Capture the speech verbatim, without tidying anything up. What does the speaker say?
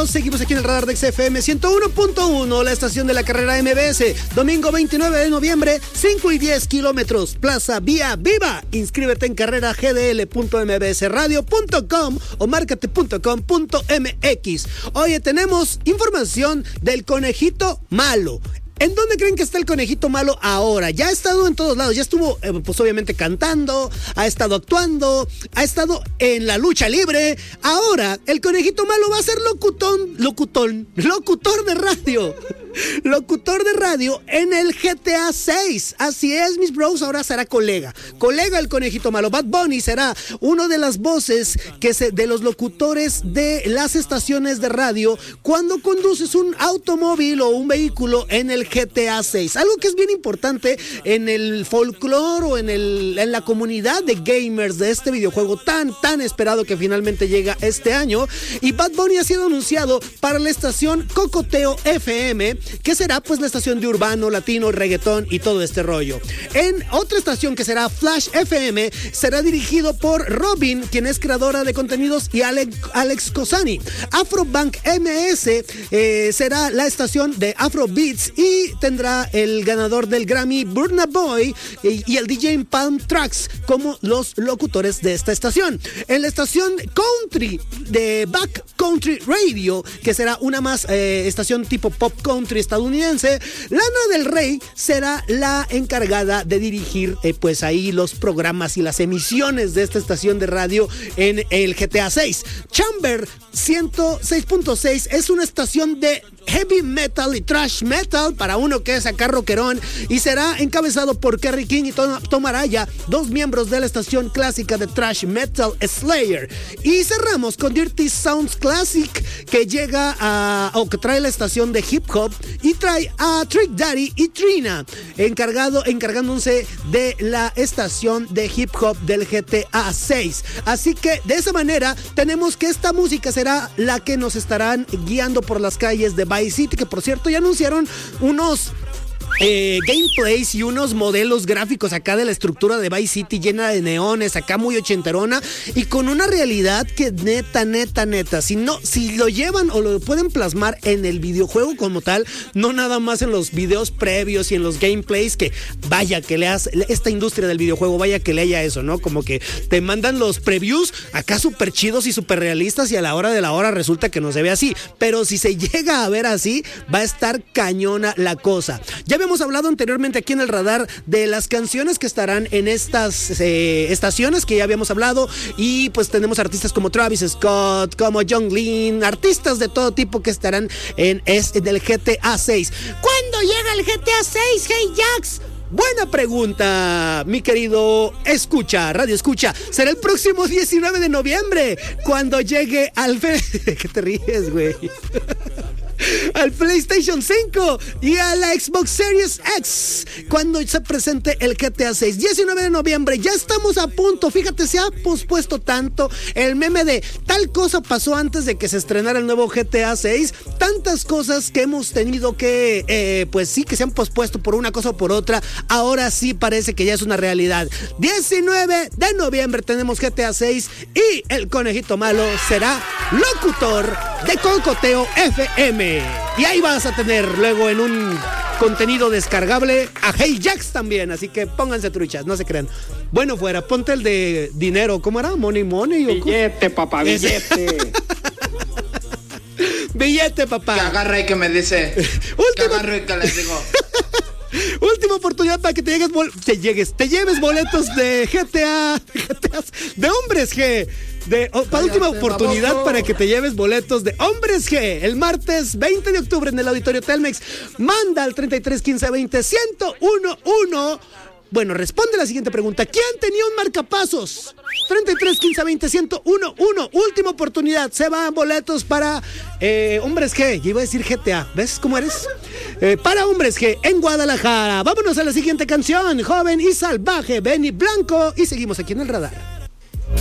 amigos, seguimos aquí en el radar de X F M ciento uno punto uno, la estación de la carrera M B S. Domingo veintinueve de noviembre, cinco y diez kilómetros, Plaza Vía Viva. Inscríbete en carrera g d l punto m b s radio punto com o márcate punto com punto m x. Oye, tenemos información del conejito malo. ¿En dónde creen que está el conejito malo ahora? Ya ha estado en todos lados, ya estuvo eh, pues obviamente cantando, ha estado actuando, ha estado en la lucha libre. Ahora el conejito malo va a ser locutón, locutón, locutor de radio. Locutor de radio en el G T A seis. Así es, mis bros, ahora será colega. Colega el conejito malo. Bad Bunny será uno de las voces que se, de los locutores de las estaciones de radio cuando conduces un automóvil o un vehículo en el G T A seis. Algo que es bien importante en el folclore o en, el, en la comunidad de gamers de este videojuego tan, tan esperado que finalmente llega este año. Y Bad Bunny ha sido anunciado para la estación Cocoteo F M, que será pues la estación de urbano, latino, reggaetón y todo este rollo. En otra estación que será Flash F M, será dirigido por Robin, quien es creadora de contenidos, y Alex, Alex Cosani. Afrobank M S eh, será la estación de Afrobeats y tendrá el ganador del Grammy, Burna Boy, y, y el D J Palm Tracks como los locutores de esta estación. En la estación Country de Back Country Radio, que será una más eh, estación tipo pop country estadounidense, Lana del Rey será la encargada de dirigir eh, pues ahí los programas y las emisiones de esta estación de radio en el G T A seis. Chamber ciento seis punto seis es una estación de heavy metal y thrash metal para uno que es acá rockerón, y será encabezado por Kerry King y Tom, Tom Araya, dos miembros de la estación clásica de thrash metal Slayer. Y cerramos con Dirty Sounds Classic, que llega a, o que trae la estación de hip hop y trae a Trick Daddy y Trina, encargado, encargándose de la estación de hip hop del G T A seis. Así que de esa manera tenemos que esta música será la que nos estarán guiando por las calles de Vice City, que por cierto ya anunciaron unos Eh, gameplays y unos modelos gráficos acá de la estructura de Vice City llena de neones, acá muy ochenterona y con una realidad que neta, neta, neta, si no, si lo llevan o lo pueden plasmar en el videojuego como tal, no nada más en los videos previos y en los gameplays, que vaya que leas esta industria del videojuego, vaya que le haya eso, ¿no? Como que te mandan los previews acá súper chidos y súper realistas y a la hora de la hora resulta que no se ve así, pero si se llega a ver así, va a estar cañona la cosa. Ya hemos hablado anteriormente aquí en el radar de las canciones que estarán en estas eh, estaciones que ya habíamos hablado, y pues tenemos artistas como Travis Scott, como John Lynn, artistas de todo tipo que estarán en, es, en el G T A seis. ¿Cuándo llega el G T A seis, Hey Jax? Buena pregunta, mi querido escucha, radio escucha. Será el próximo diecinueve de noviembre cuando llegue al... Fe... ¿Qué te ríes, güey? Al PlayStation cinco y a la Xbox Series X cuando se presente el G T A seis. diecinueve de noviembre, ya estamos a punto. Fíjate, se ha pospuesto tanto el meme de tal cosa pasó antes de que se estrenara el nuevo G T A seis. Tantas cosas que hemos tenido que eh, pues sí, que se han pospuesto por una cosa o por otra. Ahora sí parece que ya es una realidad. diecinueve de noviembre tenemos G T A seis y el conejito malo será locutor de Cocoteo F M. Y ahí vas a tener luego en un contenido descargable a Hey Jax también, así que pónganse truchas, no se crean. Bueno, fuera, ponte el de dinero, ¿cómo era? Money, money. Billete, ¿o papá, billete. Billete, papá. Que agarra y que me dice. Que agarro y que les digo. Última oportunidad para que te llegues, bol- te llegues, te lleves boletos de G T A, G T A de Hombres G. De, oh, para última oportunidad baboso. Para que te lleves boletos de Hombres G el martes veinte de octubre en el Auditorio Telmex. Manda al treinta y tres quince veinte ciento uno. Bueno, responde la siguiente pregunta. ¿Quién tenía un marcapasos? treinta y tres quince veinte ciento uno. Última oportunidad. Se van boletos para eh, Hombres G. Ya iba a decir G T A. ¿Ves cómo eres? Eh, para Hombres G en Guadalajara. Vámonos a la siguiente canción. Joven y salvaje, Benny Blanco. Y seguimos aquí en el radar.